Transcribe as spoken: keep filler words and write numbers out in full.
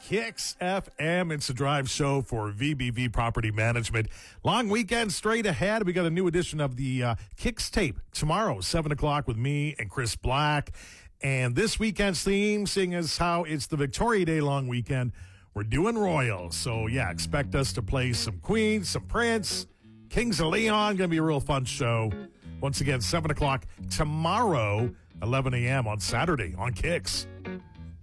Kicks F M. It's a drive show for V B V Property Management. Long weekend straight ahead. We got a new edition of the uh, Kicks tape tomorrow, seven o'clock with me and Chris Black. And this weekend's theme, seeing as how it's the Victoria Day long weekend, we're doing Royal. So, yeah, expect us to play some Queen, some Prince, Kings of Leon. Going to be a real fun show. Once again, seven o'clock tomorrow, eleven a.m. on Saturday on Kicks.